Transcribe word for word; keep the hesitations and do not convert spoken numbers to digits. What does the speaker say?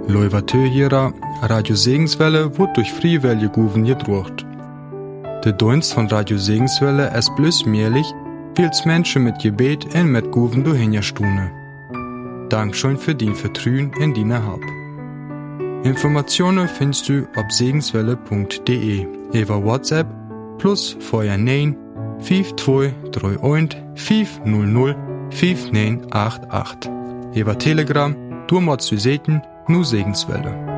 Leuvatö hierer, Radio Segenswelle wird durch Freiwillige Guven gedruckt. Der Dienst von Radio Segenswelle ist bloß möglich, weil's Menschen mit Gebet und mit Guven durchhingerstune. Dankeschön für die Vertrauen in deine Hab. Informationen findest du auf segenswelle punkt de über WhatsApp plus vorher neun fünf zwei drei eins fünf null null fünf neun acht acht. Über Telegram, du mal zu sehen, nur Segenswelle.